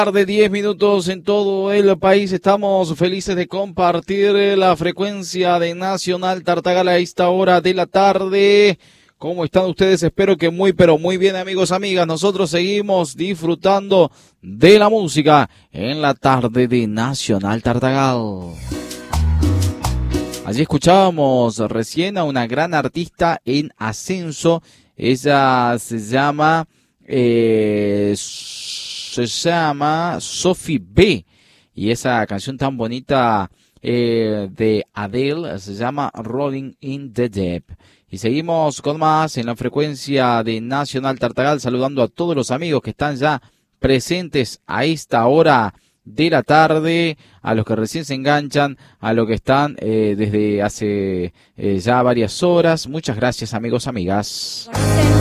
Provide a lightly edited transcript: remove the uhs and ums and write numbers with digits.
De 10 minutos en todo el país. Estamos felices de compartir la frecuencia de Nacional Tartagal a esta hora de la tarde. ¿Cómo están ustedes? Espero que muy, pero muy bien, amigos, amigas. Nosotros seguimos disfrutando de la música en la tarde de Nacional Tartagal. Allí escuchábamos recién a una gran artista en ascenso. Ella se llama Sophie B. Y esa canción tan bonita de Adele se llama Rolling in the Deep. Y seguimos con más en la frecuencia de Nacional Tartagal, saludando a todos los amigos que están ya presentes a esta hora de la tarde, a los que recién se enganchan, a los que están desde hace ya varias horas. Muchas gracias, amigos, amigas.